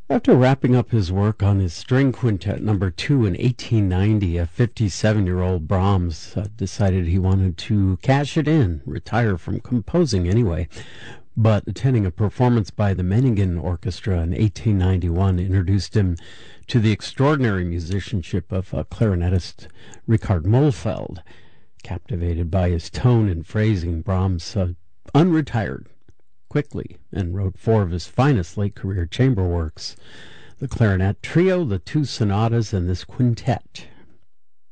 After wrapping up his work on his string quintet number 2 in 1890, a 57-year-old Brahms decided he wanted to cash it in, retire from composing anyway. But attending a performance by the Meiningen Orchestra in 1891 introduced him to the extraordinary musicianship of clarinetist Richard Mohlfeld. Captivated by his tone and phrasing, Brahms unretired quickly and wrote 4 of his finest late-career chamber works: the Clarinet Trio, the 2 sonatas, and this quintet.